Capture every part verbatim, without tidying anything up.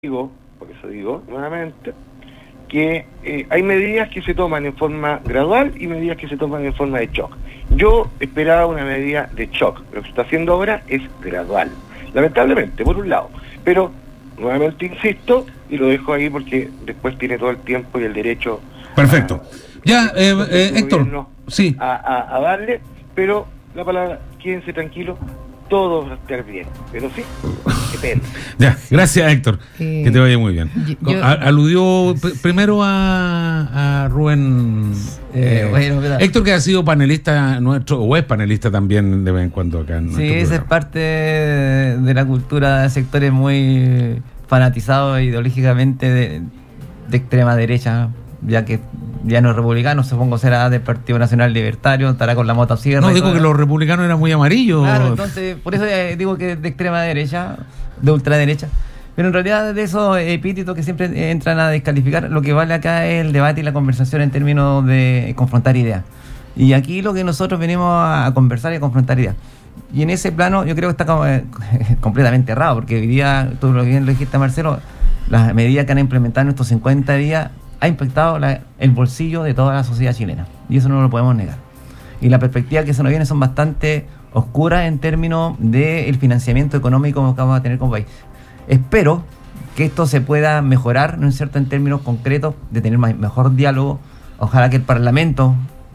digo, por eso digo nuevamente, que eh, hay medidas que se toman en forma gradual y medidas que se toman en forma de shock. Yo esperaba una medida de shock, lo que se está haciendo ahora es gradual, lamentablemente, por un lado, pero nuevamente insisto, y lo dejo ahí porque después tiene todo el tiempo y el derecho. Perfecto. A, ya, eh, eh, Héctor, sí. A, a, a darle, pero la palabra, quédense tranquilos, todo va a estar bien, pero sí, depende. Ya, gracias Héctor, eh, que te vaya muy bien. Yo, Aludió pr- primero a, a Rubén eh, eh, bueno, pero, Héctor, que ha sido panelista nuestro, o es panelista también de vez en cuando acá en sí, esa es parte de, de la cultura de sectores muy fanatizados ideológicamente de, de extrema derecha, ya que ya no es republicano, supongo será del Partido Nacional Libertario, estará con la motosierra. No, digo que los republicanos eran muy amarillos. Claro, entonces, por eso eh, digo que es de extrema derecha, de ultraderecha. Pero en realidad de esos epítetos que siempre entran a descalificar, lo que vale acá es el debate y la conversación en términos de confrontar ideas. Y aquí lo que nosotros venimos a conversar y a confrontar ideas. Y en ese plano yo creo que está como, eh, completamente errado, porque hoy día, tú lo bien lo dijiste, Marcelo, las medidas que han implementado en estos cincuenta días ha impactado la, el bolsillo de toda la sociedad chilena, y eso no lo podemos negar. Y la perspectiva que se nos viene son bastante oscuras en términos del financiamiento económico que vamos a tener como país. Espero que esto se pueda mejorar, ¿no es cierto?, en términos concretos, de tener más, mejor diálogo. Ojalá que el Parlamento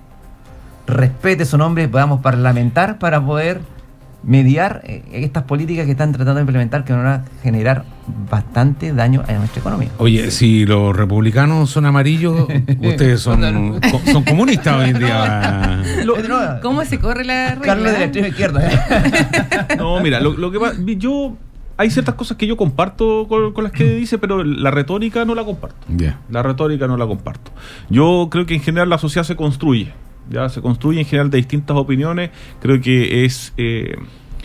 respete su nombre y podamos parlamentar para poder mediar eh, estas políticas que están tratando de implementar, que van a generar bastante daño a nuestra economía. Oye, si los republicanos son amarillos, ustedes son, son comunistas hoy en día. Lo, ¿Cómo se corre la regla? Carlos de la extrema izquierda. ¿eh? No, mira, lo, lo que va, yo hay ciertas cosas que yo comparto con, con las que dice, pero la retórica no la comparto. Yeah. La retórica no la comparto. Yo creo que en general la sociedad se construye. Ya se construye en general de distintas opiniones. Creo que es eh,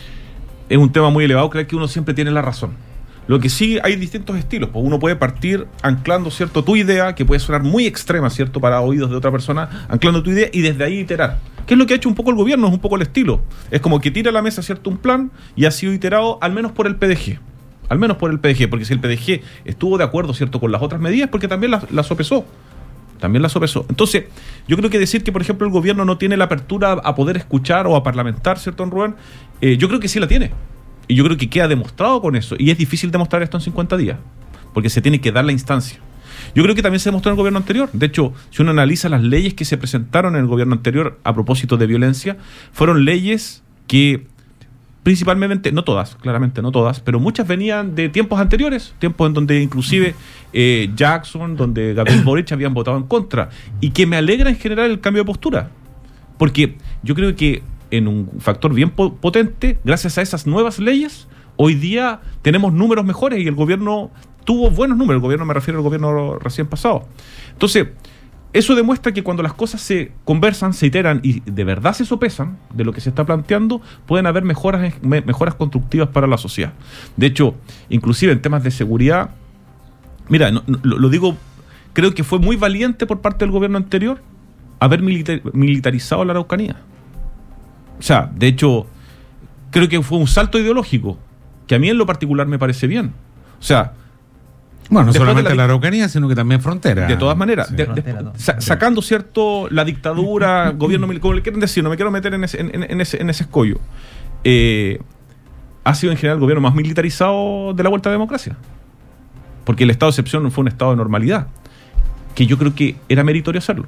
es un tema muy elevado creer que uno siempre tiene la razón. Lo que sí, hay distintos estilos, pues uno puede partir anclando, cierto, tu idea, que puede sonar muy extrema, cierto, para oídos de otra persona, anclando tu idea y desde ahí iterar. ¿Qué es lo que ha hecho un poco el gobierno? Es un poco el estilo. Es como que tira a la mesa, cierto, un plan y ha sido iterado al menos por el P D G. Al menos por el P D G, porque si el P D G estuvo de acuerdo, cierto, con las otras medidas, porque también las la sopesó. También la sopesó. Entonces, yo creo que decir que, por ejemplo, el gobierno no tiene la apertura a poder escuchar o a parlamentar, ¿cierto, don Rubén? Eh, yo creo que sí la tiene. Y yo creo que queda demostrado con eso. Y es difícil demostrar esto en cincuenta días, porque se tiene que dar la instancia. Yo creo que también se demostró en el gobierno anterior. De hecho, si uno analiza las leyes que se presentaron en el gobierno anterior a propósito de violencia, fueron leyes que principalmente, no todas, claramente no todas, pero muchas venían de tiempos anteriores, tiempos en donde inclusive eh, Jackson, donde Gabriel Boric habían votado en contra, y que me alegra en general el cambio de postura, porque yo creo que en un factor bien po- potente, gracias a esas nuevas leyes, hoy día tenemos números mejores y el gobierno tuvo buenos números, el gobierno me refiero al gobierno recién pasado. Entonces, eso demuestra que cuando las cosas se conversan, se iteran y de verdad se sopesan de lo que se está planteando, pueden haber mejoras, me, mejoras constructivas para la sociedad. De hecho, inclusive en temas de seguridad, mira, no, no, lo, lo digo, creo que fue muy valiente por parte del gobierno anterior haber militar, militarizado la Araucanía. O sea, de hecho, creo que fue un salto ideológico, que a mí en lo particular me parece bien. O sea, bueno, no solamente la, la Araucanía, sino que también frontera. De todas maneras, sí. de, de, sa- sacando cierto la dictadura, gobierno militar, como le quieren decir, no me quiero meter en ese, en, en ese, en ese escollo. Eh, ha sido en general el gobierno más militarizado de la vuelta a la democracia. Porque el estado de excepción fue un estado de normalidad, que yo creo que era meritorio hacerlo.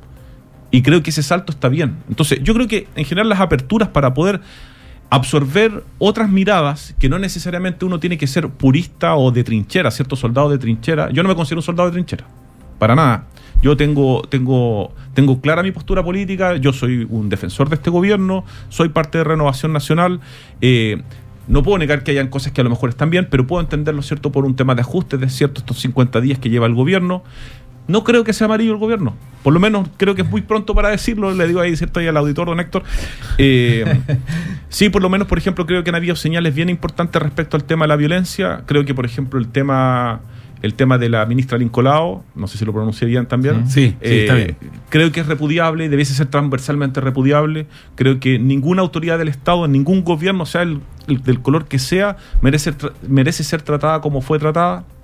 Y creo que ese salto está bien. Entonces, yo creo que en general las aperturas para poder absorber otras miradas, que no necesariamente uno tiene que ser purista o de trinchera, cierto, soldado de trinchera. Yo no me considero un soldado de trinchera, para nada. Yo tengo, tengo, tengo clara mi postura política, yo soy un defensor de este gobierno, soy parte de Renovación Nacional. Eh, no puedo negar que hayan cosas que a lo mejor están bien, pero puedo entenderlo, cierto, por un tema de ajuste de cierto estos cincuenta días que lleva el gobierno. No creo que sea amarillo el gobierno. Por lo menos creo que es muy pronto para decirlo. Le digo ahí, ¿cierto?, ahí al auditor, don Héctor. Eh, sí, por lo menos, por ejemplo, creo que han habido señales bien importantes respecto al tema de la violencia. Creo que, por ejemplo, el tema el tema de la ministra Lincolao, no sé si lo pronuncié bien también. Sí, sí, eh, está bien. Creo que es repudiable, debiese ser transversalmente repudiable. Creo que ninguna autoridad del Estado, ningún gobierno, sea el, el del color que sea, merece, merece ser tratada como fue tratada.